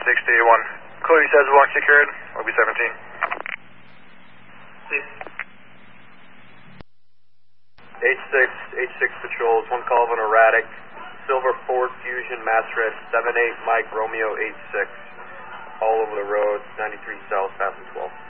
61. Cody says block secured. I'll be 17. Please. 86 patrols, 1 Calvin erratic, Silver Ford Fusion, Mass Red 78, Mike Romeo 86, all over the road, 93 South, passing 12.